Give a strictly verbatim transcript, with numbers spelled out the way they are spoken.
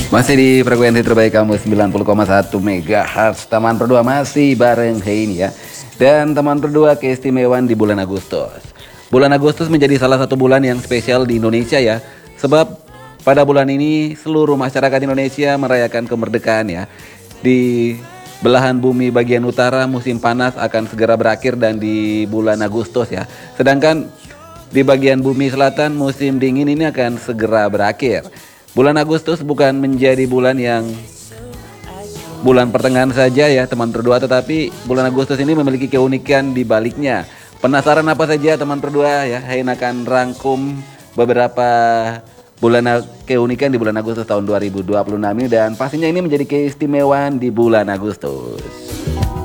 Masih di frekuensi terbaik kamu sembilan puluh koma satu megahertz. Teman berdua masih bareng Hein ya. Dan teman berdua keistimewaan di bulan Agustus. Bulan Agustus menjadi salah satu bulan yang spesial di Indonesia ya. Sebab pada bulan ini seluruh masyarakat Indonesia merayakan kemerdekaan ya. Di belahan bumi bagian utara musim panas akan segera berakhir dan di bulan Agustus ya. Sedangkan di bagian bumi selatan musim dingin ini akan segera berakhir. Bulan Agustus bukan menjadi bulan yang bulan pertengahan saja ya teman berdua, tetapi bulan Agustus ini memiliki keunikan di baliknya. Penasaran apa saja teman berdua ya? Hein akan rangkum beberapa bulan keunikan di bulan Agustus tahun dua ribu dua puluh enam ini, dan pastinya ini menjadi keistimewaan di bulan Agustus.